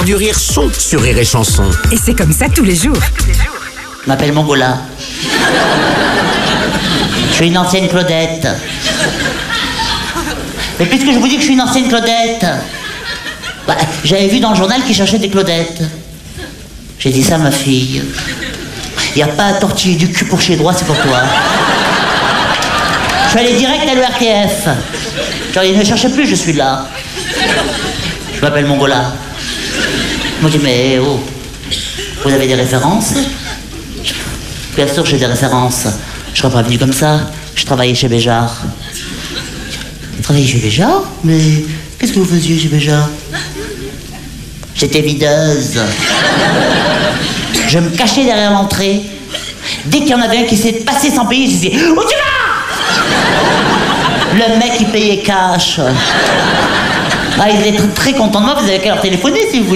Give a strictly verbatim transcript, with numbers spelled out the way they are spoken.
Du rire sont sur Rire et Chanson. Et c'est comme ça tous les jours. Je m'appelle Mongola. Je suis une ancienne Claudette. Mais puisque je vous dis que je suis une ancienne Claudette, bah, j'avais vu dans le journal qu'ils cherchaient des Claudettes. J'ai dit ça à ma fille. Il n'y a pas à tortiller du cul pour chez droit, c'est pour toi. Je suis allé direct à l'E R T F. Genre, ils ne cherchaient plus, je suis là. Je m'appelle Mongola. Moi, je dis, mais oh, vous avez des références? Bien sûr, j'ai des références. Je serais pas venu comme ça. Je travaillais chez Béjart. Vous travaillez chez Béjart? Mais qu'est-ce que vous faisiez chez Béjart? J'étais videuse. Je me cachais derrière l'entrée. Dès qu'il y en avait un qui s'est passé sans payer, je disais, où tu vas? Le mec, il payait cash. Ah, ils étaient très contents de moi, vous avez qu'à leur téléphoner si vous voulez.